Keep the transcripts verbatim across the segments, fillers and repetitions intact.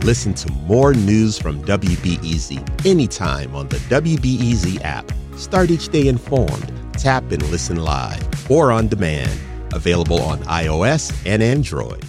Listen to more news from W B E Z anytime on the W B E Z app. Start each day informed. Tap and listen live or on demand. Available on iOS and Android.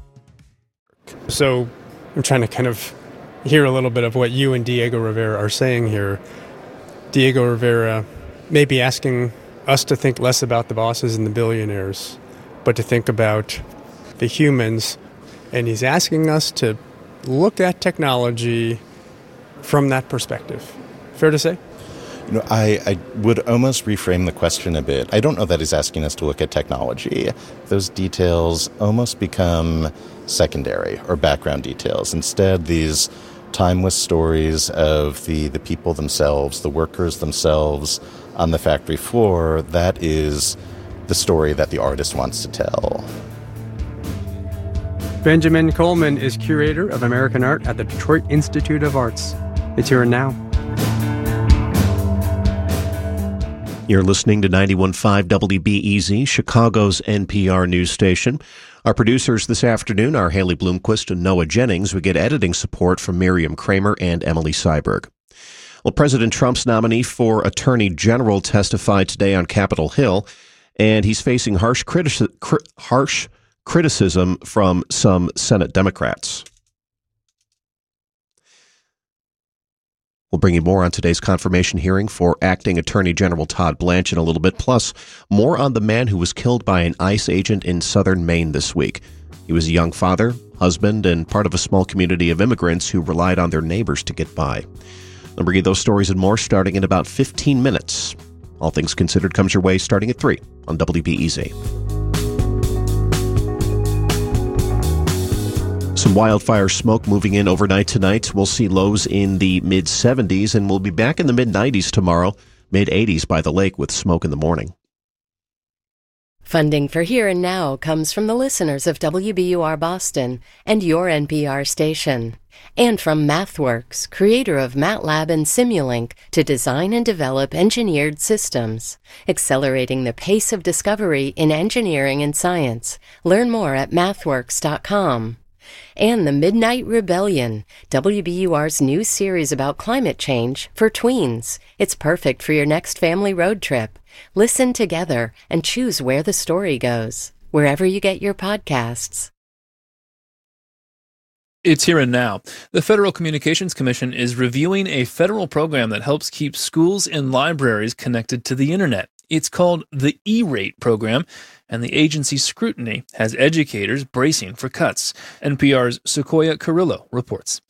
So I'm trying to kind of hear a little bit of what you and Diego Rivera are saying here. Diego Rivera may be asking us to think less about the bosses and the billionaires, but to think about the humans. And he's asking us to look at technology from that perspective. Fair to say? You know, I, I would almost reframe the question a bit. I don't know that he's asking us to look at technology. Those details almost become secondary or background details. Instead, these timeless stories of the, the people themselves, the workers themselves on the factory floor, that is the story that the artist wants to tell. Benjamin Coleman is curator of American art at the Detroit Institute of Arts. It's Here and Now. You're listening to ninety-one point five W B E Z, Chicago's N P R news station. Our producers this afternoon are Haley Bloomquist and Noah Jennings. We get editing support from Miriam Kramer and Emily Seiberg. Well, President Trump's nominee for Attorney General testified today on Capitol Hill, and he's facing harsh, critici- cri- harsh criticism from some Senate Democrats. We'll bring you more on today's confirmation hearing for Acting Attorney General Todd Blanche in a little bit, plus more on the man who was killed by an ICE agent in southern Maine this week. He was a young father, husband, and part of a small community of immigrants who relied on their neighbors to get by. I'll bring you those stories and more starting in about fifteen minutes. All Things Considered comes your way starting at three on W B E Z. Some wildfire smoke moving in overnight tonight. We'll see lows in the mid seventies, and we'll be back in the mid nineties tomorrow, mid eighties by the lake with smoke in the morning. Funding for Here and Now comes from the listeners of W B U R Boston and your N P R station, and from MathWorks, creator of MATLAB and Simulink, to design and develop engineered systems, accelerating the pace of discovery in engineering and science. Learn more at mathworks dot com. And The Midnight Rebellion, W B U R's new series about climate change for tweens. It's perfect for your next family road trip. Listen together and choose where the story goes, wherever you get your podcasts. It's Here and Now. The Federal Communications Commission is reviewing a federal program that helps keep schools and libraries connected to the internet. It's called the E-rate program, and the agency's scrutiny has educators bracing for cuts. N P R's Sequoia Carrillo reports.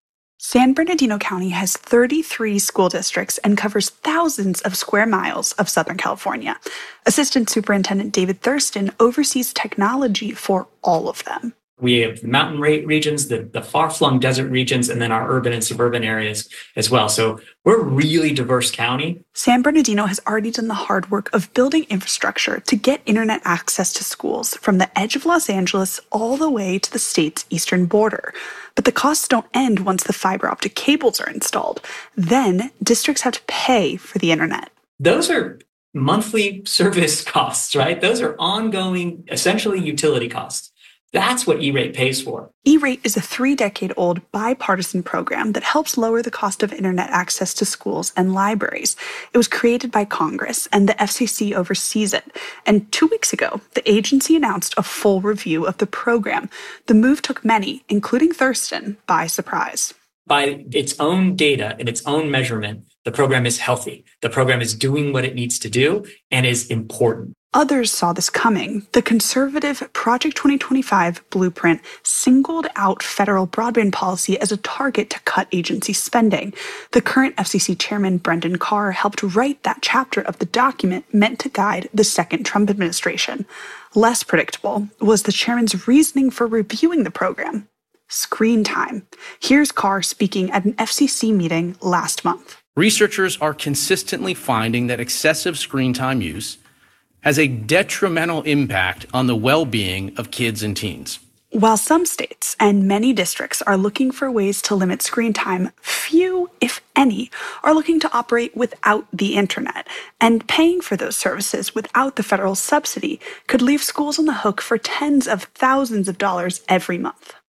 San Bernardino County has thirty-three school districts and covers thousands of square miles of Southern California. Assistant Superintendent David Thurston oversees technology for all of them. We have the mountain regions, the, the far-flung desert regions, and then our urban and suburban areas as well. So we're a really diverse county. San Bernardino has already done the hard work of building infrastructure to get internet access to schools from the edge of Los Angeles all the way to the state's eastern border. But the costs don't end once the fiber optic cables are installed. Then districts have to pay for the internet. Those are monthly service costs, right? Those are ongoing, essentially utility costs. That's what E-rate pays for. E-rate is a three-decade-old bipartisan program that helps lower the cost of internet access to schools and libraries. It was created by Congress, and the F C C oversees it. And two weeks ago, the agency announced a full review of the program. The move took many, including Thurston, by surprise. By its own data and its own measurement, the program is healthy. The program is doing what it needs to do and is important. Others saw this coming. The conservative Project twenty twenty-five blueprint singled out federal broadband policy as a target to cut agency spending. The current F C C chairman, Brendan Carr, helped write that chapter of the document meant to guide the second Trump administration. Less predictable was the chairman's reasoning for reviewing the program: screen time. Here's Carr speaking at an F C C meeting last month. Researchers are consistently finding that excessive screen time use has a detrimental impact on the well-being of kids and teens. While some states and many districts are looking for ways to limit screen time, few, if any, are looking to operate without the internet. And paying for those services without the federal subsidy could leave schools on the hook for tens of thousands of dollars every month.